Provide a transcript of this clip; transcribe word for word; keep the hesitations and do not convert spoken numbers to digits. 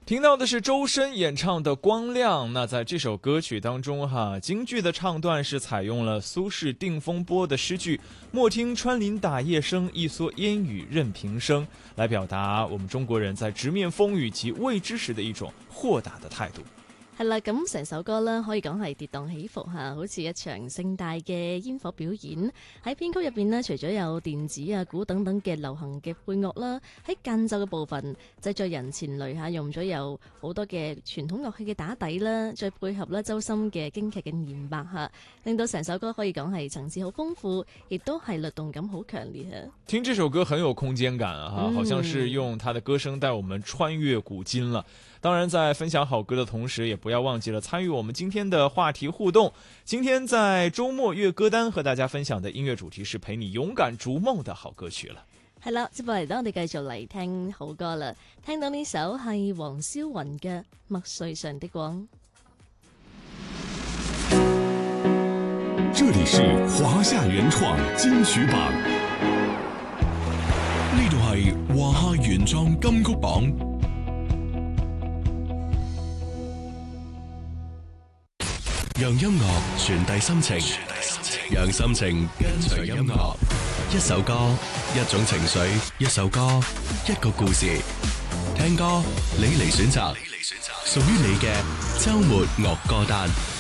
听到的是周深演唱的《光亮》。那在这首歌曲当中哈，京剧的唱段是采用了苏轼《定风波》的诗句“莫听穿林打叶声，一蓑烟雨任平生”，来表达我们中国人在直面风雨及未知时的一種豁達的態度。 係啦，咁成首歌咧可以講係跌宕起伏嚇，好似一場盛大嘅煙火表演。喺編曲入邊呢，除咗有電子啊、鼓等等嘅流行嘅配樂啦，喺間奏嘅部分，製作人錢雷嚇用咗有好多嘅傳統樂器嘅打底啦，再配合咧周深嘅京劇嘅念白嚇，令到成首歌可以講係層次好豐富，亦都係律動感好強烈嚇。 聽這首歌很有空間感啊，嗯、好像是用他的歌聲帶我們穿越古今了。當然在分享好歌的同時，也不要忘記了參與我們今天的話題互動。今天在周末粵歌單和大家分享的音樂主題是陪你勇敢逐夢的好歌曲了。 係啦，接落嚟我哋繼續嚟聽好歌啦。聽到呢首係黃霄雲嘅《麥穗上的光》。 這裡是華夏原創金曲榜，呢度係華夏原創金曲榜。讓音樂傳遞心情，讓心情跟隨音樂。一首歌，一種情緒；一首歌，一個故事。聽歌，你嚟選擇，屬於你嘅週末樂歌單。